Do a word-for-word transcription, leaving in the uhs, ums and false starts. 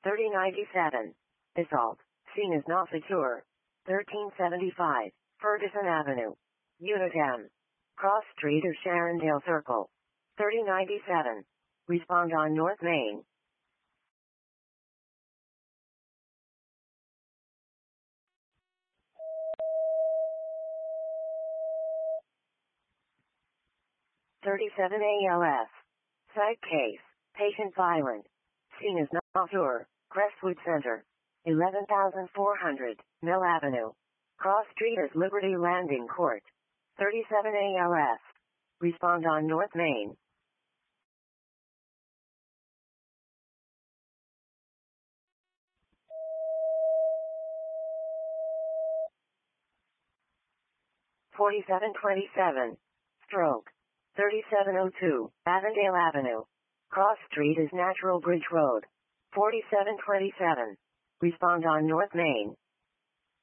thirty ninety-seven. Assault. Scene is not secure. thirteen seventy-five. Ferguson Avenue. Unit M. Cross Street or Sharondale Circle. thirty ninety-seven. Respond on North Main. thirty-seven A L S. Site case. Patient violent. Scene is not secure. Crestwood Center. eleven thousand four hundred. Mill Avenue. Cross Street is Liberty Landing Court. thirty-seven A L S. Respond on North Main. forty-seven twenty-seven. Stroke. thirty-seven oh two. Avondale Avenue. Cross Street is Natural Bridge Road. forty-seven twenty-seven. Respond on North Main.